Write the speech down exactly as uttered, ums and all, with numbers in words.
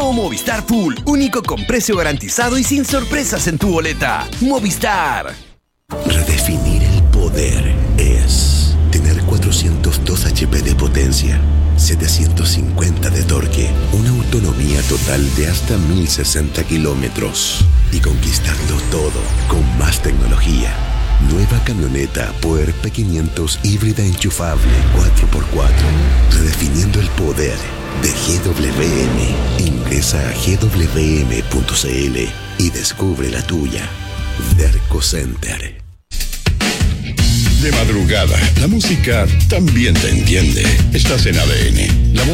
Nuevo Movistar Full, único con precio garantizado y sin sorpresas en tu boleta. Movistar. Redefinir el poder es tener cuatrocientos dos hachas de potencia, setecientos cincuenta de torque, una autonomía total de hasta mil sesenta kilómetros y conquistarlo todo con más tecnología. Nueva camioneta Puer P quinientos híbrida enchufable cuatro por cuatro. Redefiniendo el poder de G W M. Ingresa a g w m punto c l y descubre la tuya. Derco Center. De madrugada, la música también te entiende. Estás en A D N. La